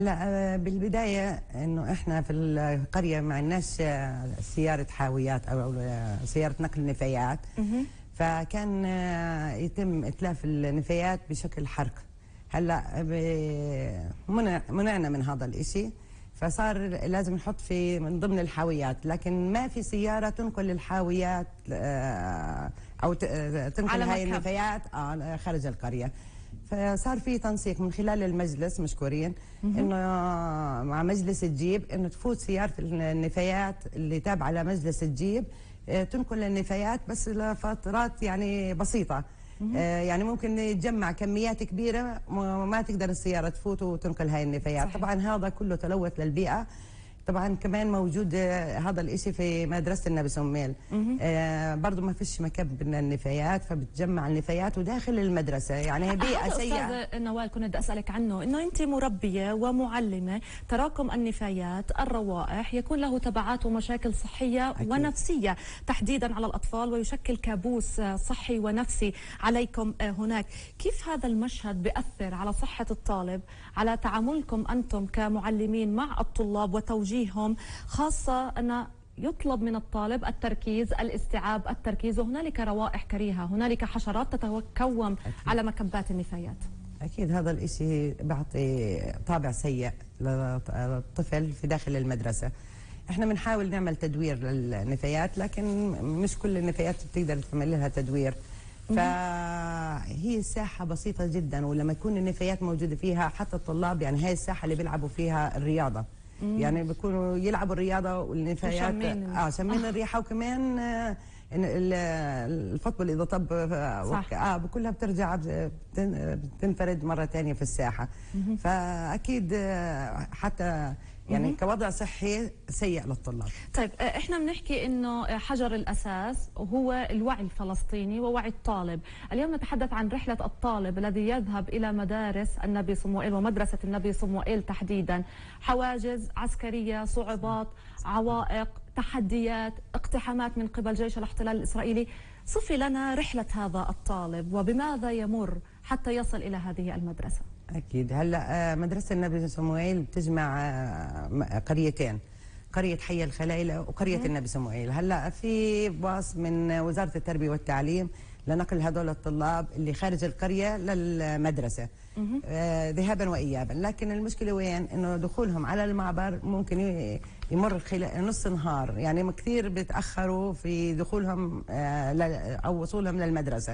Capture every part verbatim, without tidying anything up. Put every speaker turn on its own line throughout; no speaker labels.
لا، بالبداية إنه إحنا في القرية ما عندناش سيارة حاويات أو سيارة نقل نفايات، فكان يتم إتلاف النفايات بشكل حرق. هلا منع منعنا من هذا الإشي، فصار لازم نحط في من ضمن الحاويات، لكن ما في سيارة تنقل الحاويات أو تنقل هاي النفايات خارج القرية. فصار في تنسيق من خلال المجلس، مشكورين انه مع مجلس الجيب انه تفوت سياره النفايات اللي تابعه لمجلس الجيب تنقل النفايات بس لفترات يعني بسيطه. يعني ممكن يتجمع كميات كبيره وما تقدر السياره تفوت وتنقل هاي النفايات. صحيح. طبعا هذا كله تلوث للبيئه. طبعا كمان موجود هذا الاشي في مدرسه النبي سميل، آه برضه ما فيش مكب من النفايات، فبتجمع النفايات وداخل المدرسه، يعني هي بيئه سيئه.
استاذ نوال كنت بدي اسالك عنه، انه انت مربيه ومعلمه، تراكم النفايات الروائح يكون له تبعات ومشاكل صحيه أكيد. ونفسيه تحديدا على الاطفال، ويشكل كابوس صحي ونفسي عليكم هناك. كيف هذا المشهد بيأثر على صحه الطالب، على تعاملكم انتم كمعلمين مع الطلاب وتوجيه هم، خاصة أن يطلب من الطالب التركيز، الاستيعاب، التركيز، وهنالك روائح كريهة، هنالك حشرات تتكوم على مكبات النفايات.
أكيد هذا الإشي بيعطي طابع سيء للطفل في داخل المدرسة. احنا بنحاول نعمل تدوير للنفايات، لكن مش كل النفايات بتقدر تعمل لها تدوير. فهي الساحة بسيطة جدا، ولما يكون النفايات موجودة فيها حتى الطلاب، يعني هاي الساحة اللي بيلعبوا فيها الرياضة، يعني بيكونوا يلعبوا الرياضه والنفايات اه شامين الريحه، وكمان آه الفوتبول اذا طب اه كلها بترجع بتنفرد مره ثانيه في الساحه. فاكيد آه حتى يعني مم. كوضع صحي سيء للطلاب.
طيب احنا بنحكي انه حجر الاساس هو الوعي الفلسطيني ووعي الطالب. اليوم نتحدث عن رحله الطالب الذي يذهب الى مدارس النبي صموئيل ومدرسه النبي صموئيل تحديدا. حواجز عسكريه، صعوبات، عوائق، تحديات، اقتحامات من قبل جيش الاحتلال الاسرائيلي. صفي لنا رحله هذا الطالب وبماذا يمر حتى يصل الى هذه المدرسه.
أكيد. هلا مدرسة النبي صموئيل بتجمع قريتين، قرية حي الخلايلة وقرية مم. النبي صموئيل. هلا في باص من وزارة التربية والتعليم لنقل هذول الطلاب اللي خارج القرية للمدرسة آه ذهابا وإيابا، لكن المشكلة وين؟ إنه دخولهم على المعبر ممكن يمر خلال نص نهار، يعني كثير بيتأخروا في دخولهم آه أو وصولهم للمدرسة.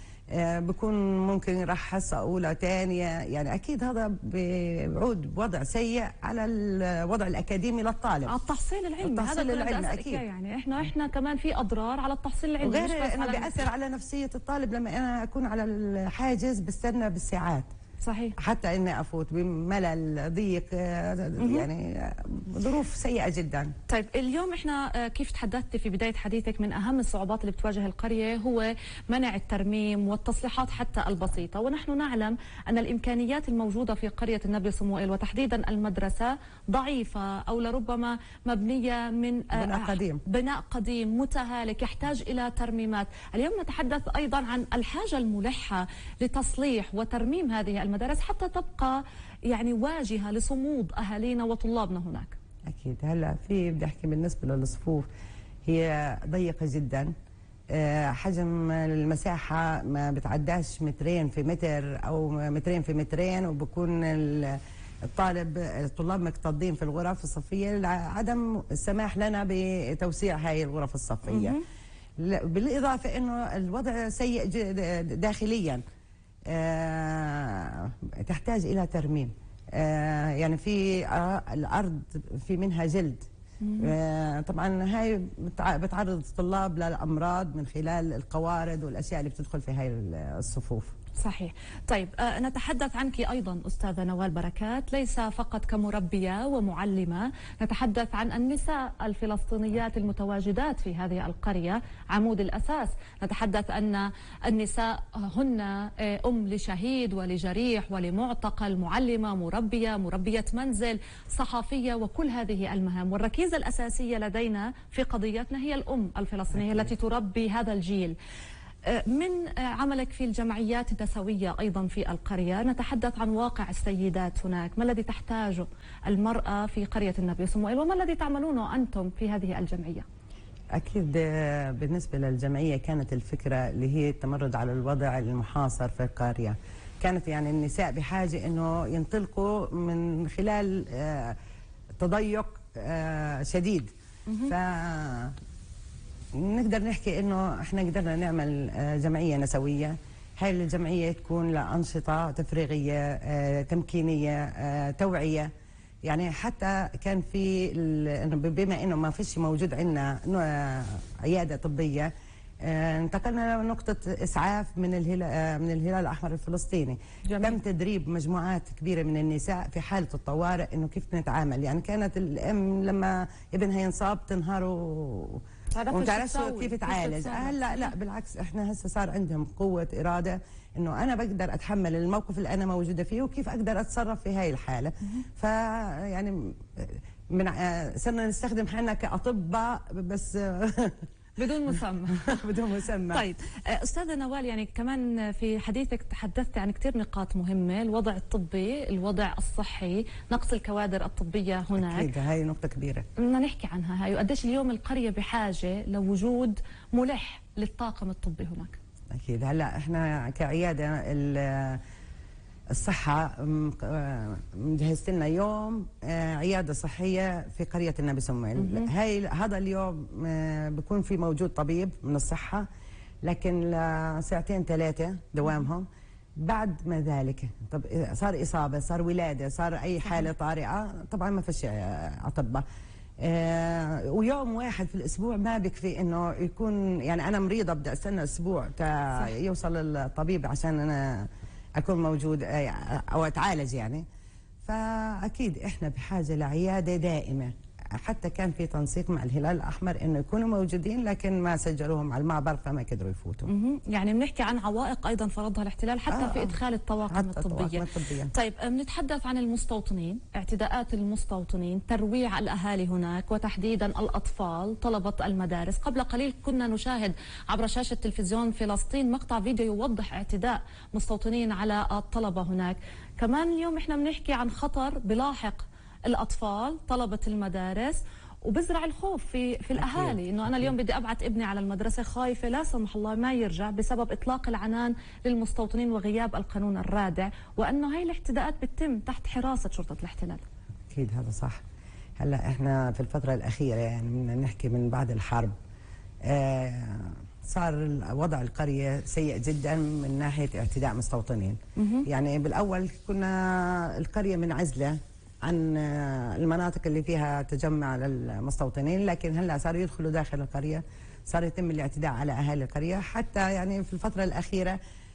بكون ممكن راح حصة أولى ثانية، يعني أكيد هذا بيعود بوضع سيء على الوضع الأكاديمي للطالب،
على التحصيل العلمي.
التحصيل
هذا
العلمي أكيد.
يعني إحنا إحنا كمان في أضرار على التحصيل العلمي،
وغير إنه بيأثر على نفسية الطالب. لما أنا أكون على الحاجز بستنى بالساعات،
صحيح،
حتى اني افوت بملل ضيق، يعني ظروف سيئه جدا.
طيب اليوم احنا كيف تحدثت في بدايه حديثك من اهم الصعوبات اللي بتواجه القريه هو منع الترميم والتصليحات حتى البسيطه، ونحن نعلم ان الامكانيات الموجوده في قريه النبي صموئيل وتحديدا المدرسه ضعيفه او لربما مبنيه من
بناء قديم
بناء قديم متهالك يحتاج الى ترميمات. اليوم نتحدث ايضا عن الحاجه الملحه لتصليح وترميم هذه المدارس حتى تبقى يعني واجهة لصمود أهالينا وطلابنا هناك.
أكيد. هلا في بدي أحكي بالنسبة للصفوف، هي ضيقة جدا، حجم المساحة ما بتعداش مترين في متر أو مترين في مترين، وبكون الطالب الطلاب مكتظين في الغرف الصفية لعدم السماح لنا بتوسيع هاي الغرف الصفية. بالإضافة إنه الوضع سيء داخليا، آه تحتاج إلى ترميم. آه يعني في آه الأرض في منها جلد، آه طبعا هاي بتعرض الطلاب للأمراض من خلال القوارض والأشياء اللي بتدخل في هاي الصفوف.
صحيح. طيب آه نتحدث عنك أيضا أستاذة نوال بركات، ليس فقط كمربية ومعلمة، نتحدث عن النساء الفلسطينيات المتواجدات في هذه القرية عمود الأساس. نتحدث أن النساء هن أم لشهيد ولجريح ولمعتقل، معلمة، مربية، مربية منزل، صحفية، وكل هذه المهام. والركيزة الأساسية لدينا في قضيتنا هي الأم الفلسطينية التي تربي هذا الجيل. من عملك في الجمعيات النسوية أيضا في القرية، نتحدث عن واقع السيدات هناك. ما الذي تحتاجه المرأة في قرية النبي صموئيل، وما الذي تعملونه أنتم في هذه الجمعية؟
أكيد بالنسبة للجمعية كانت الفكرة اللي هي التمرد على الوضع المحاصر في القرية. كانت يعني النساء بحاجة أنه ينطلقوا من خلال تضيق شديد. ف نقدر نحكي انه احنا قدرنا نعمل جمعيه نسويه. هاي الجمعيه تكون لانشطه تفريغيه تمكينيه توعيه. يعني حتى كان في بما انه ما فيش موجود عندنا عياده طبيه، انتقلنا لنقطة إسعاف من الهلال من الهلال الأحمر الفلسطيني. جميل. تم تدريب مجموعات كبيرة من النساء في حالة الطوارئ إنه كيف نتعامل. يعني كانت الأم لما ابنها ينصاب تنهار و وما تعرفش كيف تعالج. هلا لا بالعكس، احنا هسه صار عندهم قوة إرادة إنه أنا بقدر أتحمل الموقف اللي أنا موجودة فيه وكيف أقدر أتصرف في هاي الحالة. فيعني من صرنا نستخدم حالنا كأطباء بس
بدون مسمى.
بدون مسمى.
طيب أستاذة نوال، يعني كمان في حديثك تحدثت عن كثير نقاط مهمة، الوضع الطبي، الوضع الصحي، نقص الكوادر الطبية هناك.
أكيد هاي نقطة كبيرة
بدنا نحكي عنها هاي، وقديش اليوم القرية بحاجة لوجود ملح للطاقم الطبي هناك.
أكيد. هلا احنا كعيادة الصحة مجهزت لنا يوم عيادة صحية في قرية النبي صموئيل. هاي هذا اليوم بيكون في موجود طبيب من الصحة، لكن لساعتين ثلاثة دوامهم. بعد ما ذلك طب صار إصابة، صار ولادة، صار أي حالة طارئة، طبعا ما فيش أطباء. آه ويوم واحد في الاسبوع ما بكفي انه يكون، يعني انا مريضه بدي استنى اسبوع تا يوصل الطبيب عشان انا اكون موجود او اتعالج يعني. فاكيد احنا بحاجه لعياده دائمه. حتى كان في تنسيق مع الهلال الاحمر انه يكونوا موجودين، لكن ما سجلوهم على المعبر فما قدروا يفوتوا.
يعني بنحكي عن عوائق ايضا فرضها الاحتلال حتى آه في ادخال الطواقم الطبيه.
الطبية.
طيب بنتحدث عن المستوطنين، اعتداءات المستوطنين، ترويع الاهالي هناك وتحديدا الاطفال طلبه المدارس. قبل قليل كنا نشاهد عبر شاشه تلفزيون فلسطين مقطع فيديو يوضح اعتداء مستوطنين على الطلبه هناك. كمان اليوم احنا بنحكي عن خطر بلاحق الأطفال طلبة المدارس، وبزرع الخوف في في الأهالي إنه أنا اليوم بدي أبعت ابني على المدرسة خايفة لا سمح الله ما يرجع بسبب إطلاق العنان للمستوطنين وغياب القانون الرادع، وأنه هاي الاعتداءات بتتم تحت حراسة شرطة الاحتلال.
أكيد هذا صح. هلا إحنا في الفترة الأخيرة يعني بدنا نحكي من بعد الحرب آه صار وضع القرية سيء جدا من ناحية اعتداء مستوطنين. يعني بالأول كنا القرية منعزلة عن المناطق اللي فيها تجمع للمستوطنين، لكن هلا صاروا يدخلوا داخل القريه، صار يتم الاعتداء على اهالي القريه. حتى يعني في الفتره الاخيره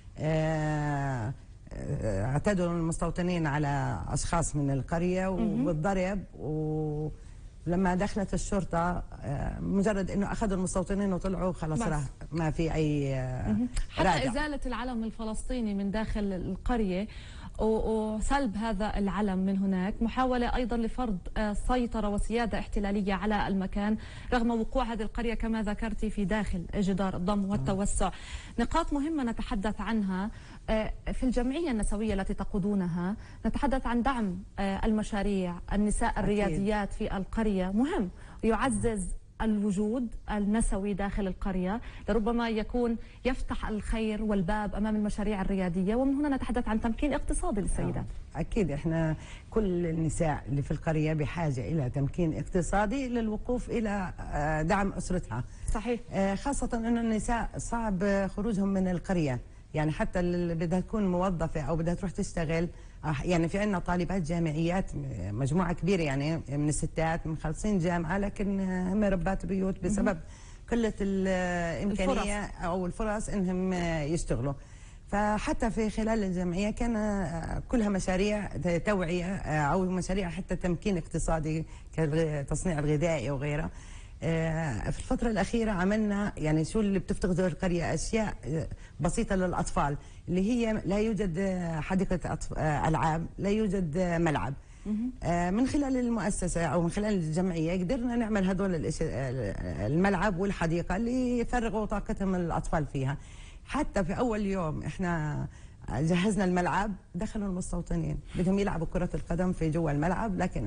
اعتدوا المستوطنين على اشخاص من القريه والضرب، ولما دخلت الشرطه مجرد انه اخذوا المستوطنين وطلعوا خلص راح ما في اي
حتى راجع. ازاله العلم الفلسطيني من داخل القريه وسلب هذا العلم من هناك، محاولة أيضا لفرض سيطرة وسيادة احتلالية على المكان رغم وقوع هذه القرية كما ذكرتي في داخل جدار الضم والتوسع. نقاط مهمة نتحدث عنها في الجمعية النسوية التي تقودونها، نتحدث عن دعم المشاريع النساء الرياديات في القرية، مهم يعزز الوجود النسوي داخل القرية، لربما يكون يفتح الخير والباب أمام المشاريع الريادية، ومن هنا نتحدث عن تمكين اقتصادي للسيدات.
أكيد إحنا كل النساء اللي في القرية بحاجة إلى تمكين اقتصادي للوقوف إلى دعم أسرتها.
صحيح.
خاصة أن النساء صعب خروجهم من القرية، يعني حتى اللي بدها تكون موظفة أو بدها تروح تشتغل، يعني في عندنا طالبات جامعيات مجموعة كبيرة يعني من الستات مخلصين جامعة لكن هم ربات بيوت بسبب قلة الإمكانية الفرص. أو الفرص إنهم يشتغلوا. فحتى في خلال الجمعية كان كلها مشاريع توعية أو مشاريع حتى تمكين اقتصادي كالتصنيع الغذائي وغيرها. في الفترة الأخيرة عملنا يعني شو اللي بتفتقده القرية، أشياء بسيطة للأطفال، اللي هي لا يوجد حديقة ألعاب، لا يوجد ملعب. من خلال المؤسسة أو من خلال الجمعية قدرنا نعمل هذول الملعب والحديقة اللي يفرغوا طاقتهم الأطفال فيها. حتى في اول يوم احنا جهزنا الملعب، دخلوا المستوطنين بدهم يلعبوا كره القدم في جوا الملعب، لكن